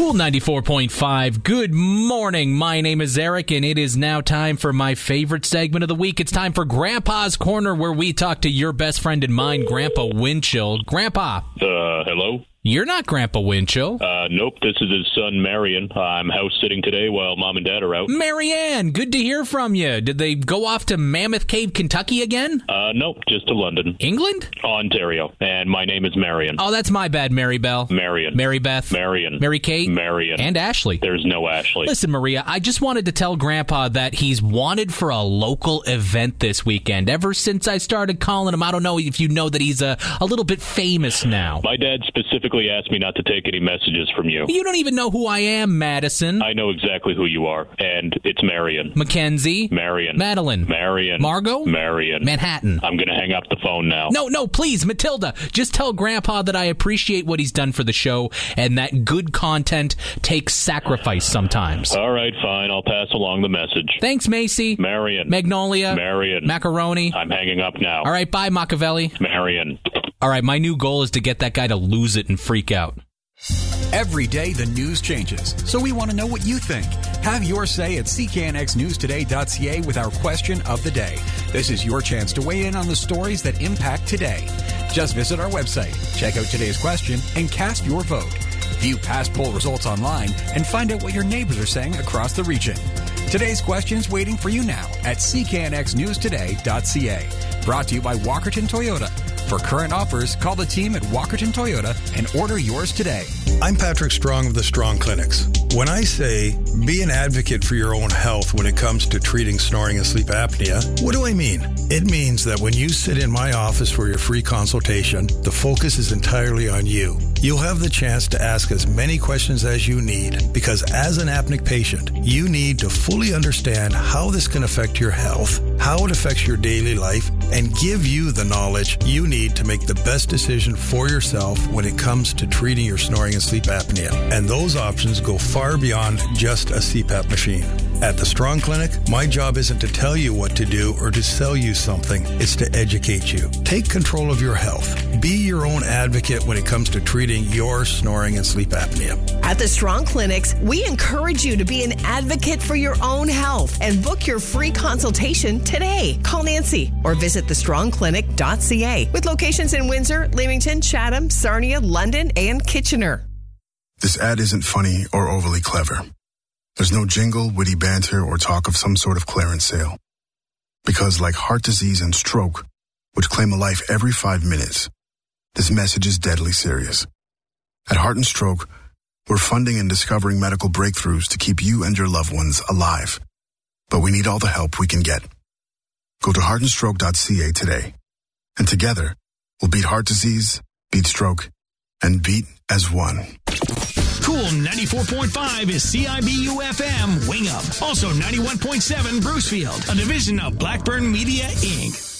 Cool 94.5. Good morning. My name is Eric, and it is now time for my favorite segment of the week. It's time for Grandpa's Corner, where we talk to your best friend and mine, Grandpa Winchell. Grandpa. Hello? You're not Grandpa Winchell. Nope, this is his son, Marion. I'm house sitting today while Mom and Dad are out. Marianne, good to hear from you. Did they go off to Mammoth Cave, Kentucky again? Nope, just to London. England? Ontario. And my name is Marion. Oh, that's my bad, Mary Bell. Marion. Mary Beth. Marion. Mary Kate. Marion. And Ashley. There's no Ashley. Listen, Maria, I just wanted to tell Grandpa that he's wanted for a local event this weekend. Ever since I started calling him, I don't know if you know that he's a little bit famous now. My dad specifically asked me not to take any messages from you. You don't even know who I am, Madison. I know exactly who you are, and it's Marion. Mackenzie. Marion. Madeline. Marion. Margot. Marion. Manhattan. I'm going to hang up the phone now. No, please, Matilda. Just tell Grandpa that I appreciate what he's done for the show and that good content takes sacrifice sometimes. All right, fine. I'll pass along the message. Thanks, Macy. Marion. Magnolia. Marion. Macaroni. I'm hanging up now. All right, bye, Machiavelli. Marion. All right, my new goal is to get that guy to lose it and freak out. Every day the news changes, so we want to know what you think. Have your say at cknxnewstoday.ca with our question of the day. This is your chance to weigh in on the stories that impact today. Just visit our website, check out today's question, and cast your vote. View past poll results online and find out what your neighbors are saying across the region. Today's question is waiting for you now at cknxnewstoday.ca. Brought to you by Walkerton Toyota. For current offers, call the team at Walkerton Toyota and order yours today. I'm Patrick Strong of the Strong Clinics. When I say be an advocate for your own health when it comes to treating snoring and sleep apnea, what do I mean? It means that when you sit in my office for your free consultation, the focus is entirely on you. You'll have the chance to ask as many questions as you need, because as an apneic patient, you need to fully understand how this can affect your health, how it affects your daily life, and give you the knowledge you need to make the best decision for yourself when it comes to treating your snoring and sleep apnea. And those options go far beyond just a CPAP machine. At the Strong Clinic, my job isn't to tell you what to do or to sell you something. It's to educate you. Take control of your health. Be your own advocate when it comes to treating your snoring and sleep apnea. At the Strong Clinics, we encourage you to be an advocate for your own health and book your free consultation today. Call Nancy or visit thestrongclinic.ca with locations in Windsor, Leamington, Chatham, Sarnia, London, and Kitchener. This ad isn't funny or overly clever. There's no jingle, witty banter, or talk of some sort of clearance sale. Because like heart disease and stroke, which claim a life every 5 minutes, this message is deadly serious. At Heart and Stroke, we're funding and discovering medical breakthroughs to keep you and your loved ones alive. But we need all the help we can get. Go to heartandstroke.ca today. And together, we'll beat heart disease, beat stroke, and beat as one. Cool 94.5 is CIBU-FM Wing Up. Also 91.7 Brucefield, a division of Blackburn Media, Inc.